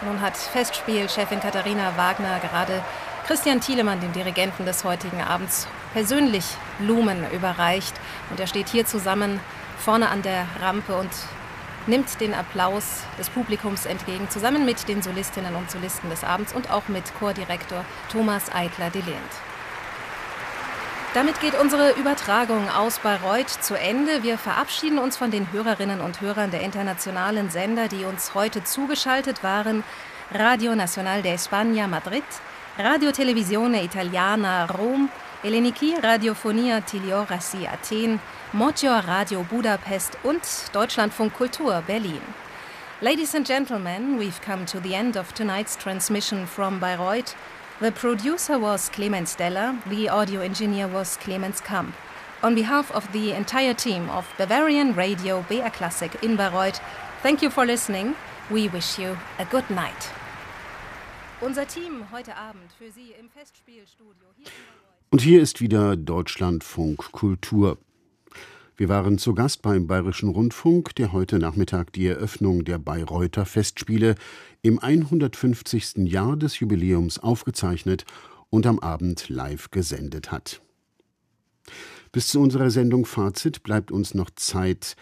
Nun hat Festspielchefin Katharina Wagner gerade Christian Thielemann, dem Dirigenten des heutigen Abends, persönlich Blumen überreicht. Und er steht hier zusammen vorne an der Rampe und nimmt den Applaus des Publikums entgegen, zusammen mit den Solistinnen und Solisten des Abends und auch mit Chordirektor Thomas Eitler-Delehnt. Damit geht unsere Übertragung aus Bayreuth zu Ende. Wir verabschieden uns von den Hörerinnen und Hörern der internationalen Sender, die uns heute zugeschaltet waren. Radio Nacional de España Madrid, Radio Televisione Italiana Rom, Elleniki Radiofonia Tiliorasi Athen, Motor Radio Budapest und Deutschlandfunk Kultur Berlin. Ladies and gentlemen, we've come to the end of tonight's transmission from Bayreuth. The producer was Clemens Deller, the audio engineer was Clemens Kamp. On behalf of the entire team of Bavarian Radio BR Classic in Bayreuth, thank you for listening. We wish you a good night. Unser Team heute Abend für Sie im Festspielstudio hier in Bayreuth. Und hier ist wieder Deutschlandfunk Kultur. Wir waren zu Gast beim Bayerischen Rundfunk, der heute Nachmittag die Eröffnung der Bayreuther Festspiele im 150. Jahr des Jubiläums aufgezeichnet und am Abend live gesendet hat. Bis zu unserer Sendung Fazit bleibt uns noch Zeit.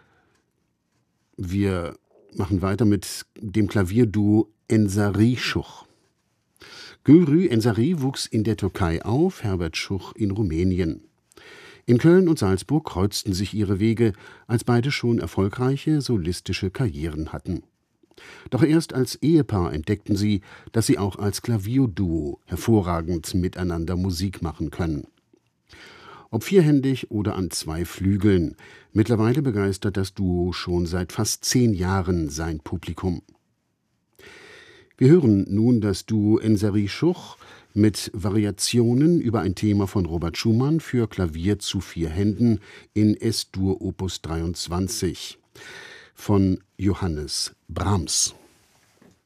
Wir machen weiter mit dem Klavierduo Ensari Schuch. Gülrü Ensari wuchs in der Türkei auf, Herbert Schuch in Rumänien. In Köln und Salzburg kreuzten sich ihre Wege, als beide schon erfolgreiche solistische Karrieren hatten. Doch erst als Ehepaar entdeckten sie, dass sie auch als Klavierduo hervorragend miteinander Musik machen können. Ob vierhändig oder an zwei Flügeln, mittlerweile begeistert das Duo schon seit fast 10 Jahren sein Publikum. Wir hören nun das Duo Ensari Schuch mit Variationen über ein Thema von Robert Schumann für Klavier zu 4 Händen in S-Dur Opus 23 von Johannes Brahms.